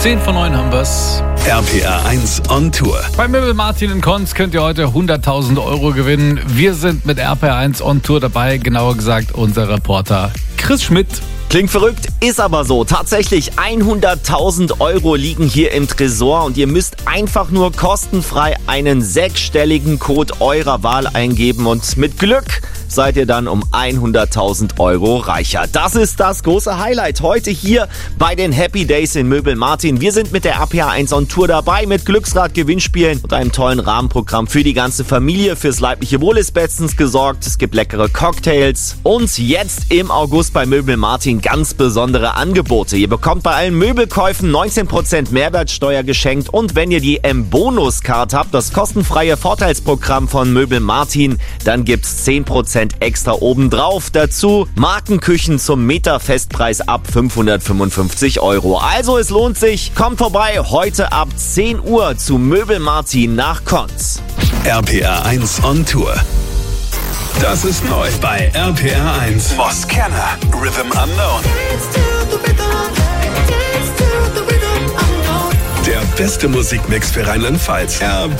10:09 haben wir's. RPR 1 on Tour. Bei Möbel Martin in Konz könnt ihr heute 100.000 € gewinnen. Wir sind mit RPR 1 on Tour dabei, genauer gesagt unser Reporter Chris Schmidt. Klingt verrückt, ist aber so. Tatsächlich 100.000 € liegen hier im Tresor und ihr müsst einfach nur kostenfrei einen 6-stelligen Code eurer Wahl eingeben und mit Glück seid ihr dann um 100.000 € reicher. Das ist das große Highlight heute hier bei den Happy Days in Möbel Martin. Wir sind mit der RPR 1 on Tour dabei mit Glücksrad-Gewinnspielen und einem tollen Rahmenprogramm für die ganze Familie. Fürs leibliche Wohl ist bestens gesorgt. Es gibt leckere Cocktails und jetzt im August bei Möbel Martin ganz besondere Angebote. Ihr bekommt bei allen Möbelkäufen 19% Mehrwertsteuer geschenkt und wenn ihr die M-Bonus-Card habt, das kostenfreie Vorteilsprogramm von Möbel Martin, dann gibt's 10% extra obendrauf. Dazu Markenküchen zum Meterfestpreis ab 555 €. Also es lohnt sich. Kommt vorbei heute ab 10 Uhr zu Möbel Martin nach Konz. RPR 1 on Tour. Das ist neu bei RPR 1. Bosscanner, Rhythm Unknown. Der beste Musikmix für Rheinland-Pfalz. RPR